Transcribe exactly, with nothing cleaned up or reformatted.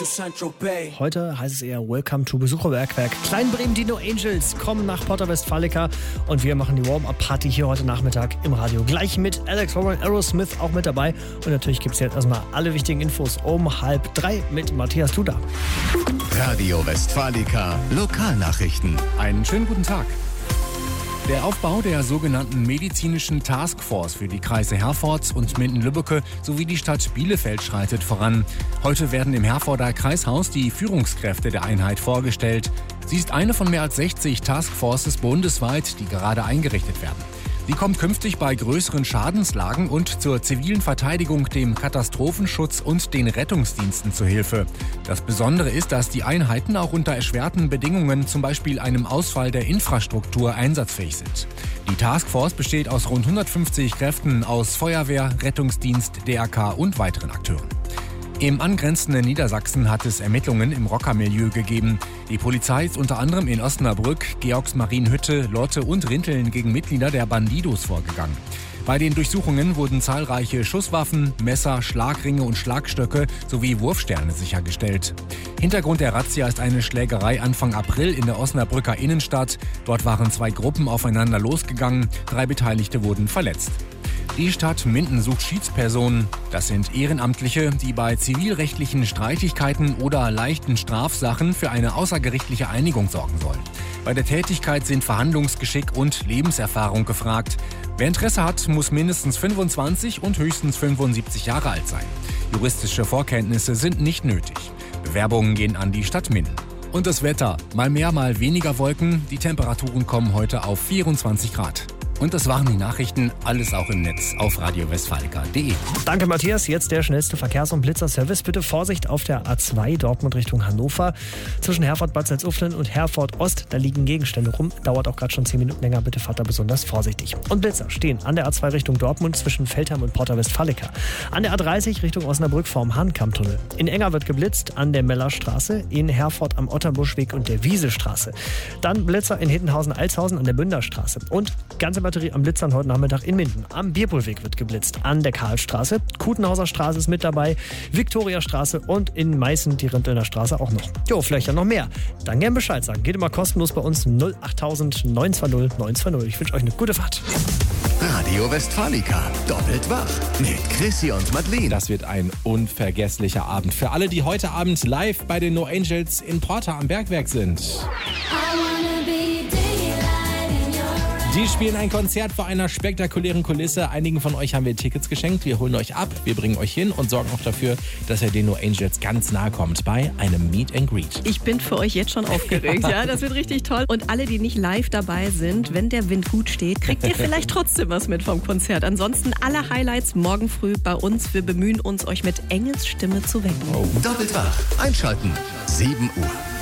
Heute heißt es eher Welcome to Besucherbergwerk. Kleinbremen, die No Angels kommen nach Porta Westfalica und wir machen die Warm-Up-Party hier heute Nachmittag im Radio. Gleich mit Alex Warren, Aerosmith auch mit dabei. Und natürlich gibt es jetzt erstmal alle wichtigen Infos um halb drei mit Matthias Tuda. Radio Westfalica, Lokalnachrichten. Einen schönen guten Tag. Der Aufbau der sogenannten medizinischen Taskforce für die Kreise Herford und Minden-Lübbecke sowie die Stadt Bielefeld schreitet voran. Heute werden im Herforder Kreishaus die Führungskräfte der Einheit vorgestellt. Sie ist eine von mehr als sechzig Taskforces bundesweit, die gerade eingerichtet werden. Sie kommt künftig bei größeren Schadenslagen und zur zivilen Verteidigung, dem Katastrophenschutz und den Rettungsdiensten zu Hilfe. Das Besondere ist, dass die Einheiten auch unter erschwerten Bedingungen, zum Beispiel einem Ausfall der Infrastruktur, einsatzfähig sind. Die Taskforce besteht aus rund hundertfünfzig Kräften aus Feuerwehr, Rettungsdienst, D R K und weiteren Akteuren. Im angrenzenden Niedersachsen hat es Ermittlungen im Rockermilieu gegeben. Die Polizei ist unter anderem in Osnabrück, Georgsmarienhütte, Lotte und Rinteln gegen Mitglieder der Bandidos vorgegangen. Bei den Durchsuchungen wurden zahlreiche Schusswaffen, Messer, Schlagringe und Schlagstöcke sowie Wurfsterne sichergestellt. Hintergrund der Razzia ist eine Schlägerei Anfang April in der Osnabrücker Innenstadt. Dort waren zwei Gruppen aufeinander losgegangen, drei Beteiligte wurden verletzt. Die Stadt Minden sucht Schiedspersonen. Das sind Ehrenamtliche, die bei zivilrechtlichen Streitigkeiten oder leichten Strafsachen für eine außergerichtliche Einigung sorgen sollen. Bei der Tätigkeit sind Verhandlungsgeschick und Lebenserfahrung gefragt. Wer Interesse hat, muss mindestens fünfundzwanzig und höchstens fünfundsiebzig Jahre alt sein. Juristische Vorkenntnisse sind nicht nötig. Bewerbungen gehen an die Stadt Minden. Und das Wetter. Mal mehr, mal weniger Wolken. Die Temperaturen kommen heute auf vierundzwanzig Grad. Und das waren die Nachrichten, alles auch im Netz auf radio westfalica punkt de. Danke Matthias, jetzt der schnellste Verkehrs- und Blitzerservice. Bitte Vorsicht auf der A zwei Dortmund Richtung Hannover. Zwischen Herford-Bad Salzuflen und Herford-Ost, da liegen Gegenstände rum. Dauert auch gerade schon zehn Minuten länger, bitte fahrt da besonders vorsichtig. Und Blitzer stehen an der A zwei Richtung Dortmund zwischen Feldheim und Porta Westfalica. An der A dreißig Richtung Osnabrück vorm Hahnkammtunnel. In Enger wird geblitzt an der Mellerstraße, in Herford am Otterbuschweg und der Wieselstraße. Dann Blitzer in Hittenhausen-Alshausen an der Bünderstraße. Und ganze Batterie am Blitzern heute Nachmittag in Minden. Am Bierpohlweg wird geblitzt, an der Karlstraße. Kutenhauser Straße ist mit dabei, Viktoriastraße und in Meißen die Rintelner Straße auch noch. Jo, vielleicht ja noch mehr. Dann gern Bescheid sagen. Geht immer kostenlos bei uns null achttausend neun zwei null neun zwei null. Ich wünsche euch eine gute Fahrt. Radio Westfalica, doppelt wach mit Chrissy und Madeleine. Das wird ein unvergesslicher Abend für alle, die heute Abend live bei den No Angels in Porta am Bergwerk sind. Die spielen ein Konzert vor einer spektakulären Kulisse. Einigen von euch haben wir Tickets geschenkt. Wir holen euch ab, wir bringen euch hin und sorgen auch dafür, dass ihr den No Angels ganz nahe kommt bei einem Meet and Greet. Ich bin für euch jetzt schon aufgeregt. Ja, das wird richtig toll. Und alle, die nicht live dabei sind, wenn der Wind gut steht, kriegt ihr vielleicht trotzdem was mit vom Konzert. Ansonsten alle Highlights morgen früh bei uns. Wir bemühen uns, euch mit Engels Stimme zu wecken. Oh. Doppelt wach, einschalten, sieben Uhr.